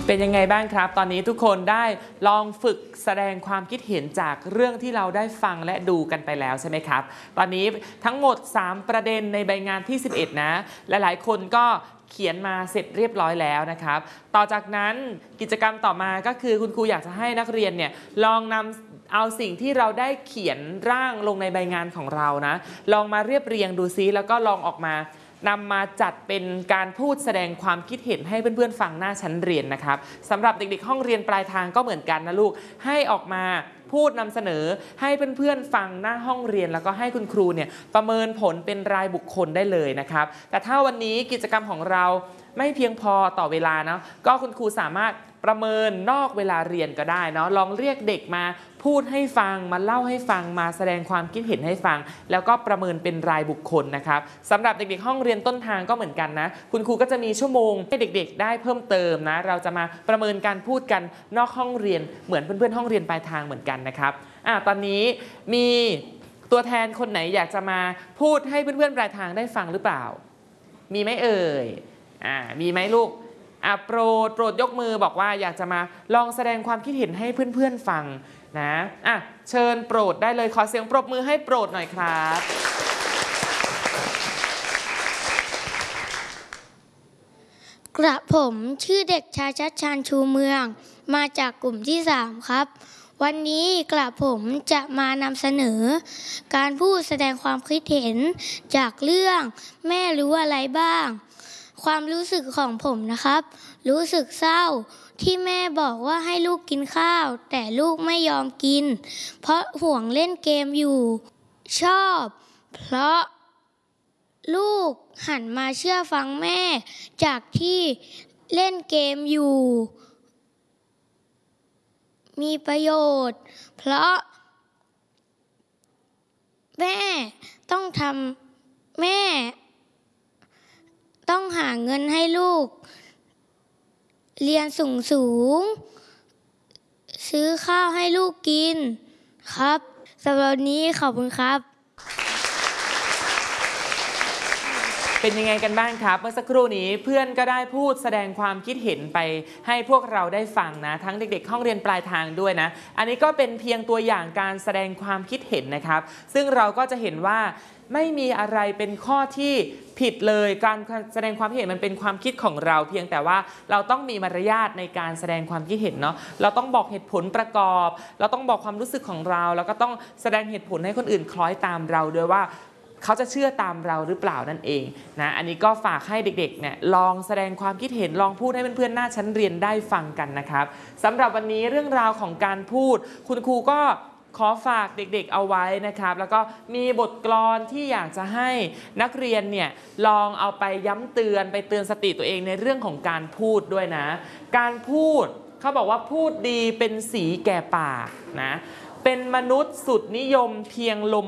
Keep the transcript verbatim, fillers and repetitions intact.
เป็นยังไงบ้างครับตอนนี้ทุกคนได้ลองฝึกแสดงความคิดเห็นจากเรื่องที่เราได้ฟังและดูกันไปแล้วใช่ไหมครับตอนนี้ทั้งหมดสามประเด็นในใบงานที่สิบเอ็ดนะและหลายคนก็เขียนมาเสร็จเรียบร้อยแล้วนะครับต่อจากนั้นกิจกรรมต่อมาก็คือคุณครูอยากจะให้นักเรียนเนี่ยลองนำเอาสิ่งที่เราได้เขียนร่างลงในใบงานของเรานะลองมาเรียบเรียงดูซิแล้วก็ลองออกมานำมาจัดเป็นการพูดแสดงความคิดเห็นให้เพื่อนๆฟังหน้าชั้นเรียนนะครับสำหรับเด็กๆห้องเรียนปลายทางก็เหมือนกันนะลูกให้ออกมาพูดนำเสนอให้เพื่อนๆฟังหน้าห้องเรียนแล้วก็ให้คุณครูเนี่ยประเมินผลเป็นรายบุคคลได้เลยนะครับแต่ถ้าวันนี้กิจกรรมของเราไม่เพียงพอต่อเวลานะก็คุณครูสามารถประเมินนอกเวลาเรียนก็ได้เนาะลองเรียกเด็กมาพูดให้ฟังมาเล่าให้ฟังมาแสดงความคิดเห็นให้ฟังแล้วก็ประเมินเป็นรายบุคคลนะครับสำหรับเด็กๆห้องเรียนต้นทางก็เหมือนกันนะคุณครูก็จะมีชั่วโมงให้เด็กๆได้เพิ่มเติมนะเราจะมาประเมินการพูดกันนอกห้องเรียนเหมือนเพื่อนๆห้องเรียนปลายทางเหมือนกันนะครับอ่ะตอนนี้มีตัวแทนคนไหนอยากจะมาพูดให้เพื่อนๆปลายทางได้ฟังหรือเปล่ามีไหมเอ่ยอ่ามีไหมลูกอ่ะโปรดโปรดยกมือบอกว่าอยากจะมาลองแสดงความคิดเห็นให้เพื่อนๆฟังนะอ่ะเชิญโปรดได้เลยขอเสียงปรบมือให้โปรดหน่อยครับกระผมชื่อเด็กชายชัชชาญชูเมืองมาจากกลุ่มที่สามครับวันนี้กระผมจะมานำเสนอการพูดแสดงความคิดเห็นจากเรื่องแม่รู้อะไรบ้างความรู้สึกของผมนะครับรู้สึกเศร้าที่แม่บอกว่าให้ลูกกินข้าวแต่ลูกไม่ยอมกินเพราะห่วงเล่นเกมอยู่ชอบเพราะลูกหันมาเชื่อฟังแม่จากที่เล่นเกมอยู่มีประโยชน์เพราะแม่ต้องทำแม่ต้องหาเงินให้ลูกเรียนสูงสูงซื้อข้าวให้ลูกกินครับสำหรับวันนี้ขอบคุณครับเป็นยังไงกันบ้างครับเมื่อสักครู่นี้เพื่อนก็ได้พูดแสดงความคิดเห็นไปให้พวกเราได้ฟังนะทั้งเด็กๆห้องเรียนปลายทางด้วยนะอันนี้ก็เป็นเพียงตัวอย่างการแสดงความคิดเห็นนะครับซึ่งเราก็จะเห็นว่าไม่มีอะไรเป็นข้อที่ผิดเลยการแสดงความเห็นมันเป็นความคิดของเราเพียงแต่ว่าเราต้องมีมารยาทในการแสดงความคิดเห็นเนาะเราต้องบอกเหตุผลประกอบเราต้องบอกความรู้สึกของเราแล้วก็ต้องแสดงเหตุผลให้คนอื่นคล้อยตามเราด้วยว่าเขาจะเชื่อตามเราหรือเปล่านั่นเองนะอันนี้ก็ฝากให้เด็กๆเนี่ยลองแสดงความคิดเห็นลองพูดให้เพื่อนๆหน้าชั้นเรียนได้ฟังกันนะครับสำหรับวันนี้เรื่องราวของการพูดคุณครูก็ขอฝากเด็กๆเอาไว้นะครับแล้วก็มีบทกลอนที่อยากจะให้นักเรียนเนี่ยลองเอาไปย้ำเตือนไปเตือนสติตัวเองในเรื่องของการพูดด้วยนะการพูดเขาบอกว่าพูดดีเป็นสีแก่ปากนะเป็นมนุษย์สุดนิยมเพียงลม